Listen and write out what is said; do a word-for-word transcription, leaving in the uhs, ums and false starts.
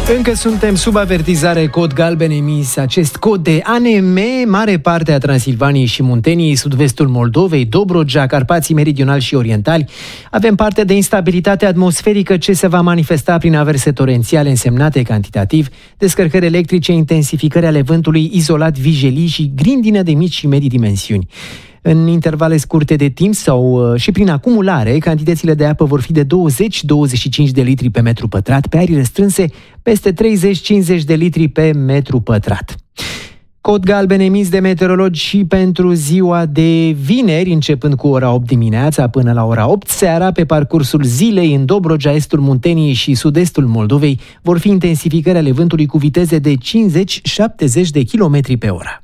Încă suntem sub avertizare, cod galben emis. Acest cod de A N M, mare parte a Transilvaniei și Munteniei, sud-vestul Moldovei, Dobrogea, Carpații meridionali și orientali. Avem parte de instabilitate atmosferică ce se va manifesta prin averse torențiale însemnate cantitativ, descărcări electrice, intensificări ale vântului, izolat vijelii și grindină de mici și medii dimensiuni. În intervale scurte de timp sau și prin acumulare, cantitățile de apă vor fi de douăzeci - douăzeci și cinci de litri pe metru pătrat, pe arii restrânse peste treizeci - cincizeci de litri pe metru pătrat. Cod galben emis de meteorologi și pentru ziua de vineri, începând cu ora opt dimineața până la ora opt seara. Pe parcursul zilei, în Dobrogea, estul Munteniei și sud-estul Moldovei, vor fi intensificări ale vântului cu viteze de cincizeci - șaptezeci de kilometri pe oră.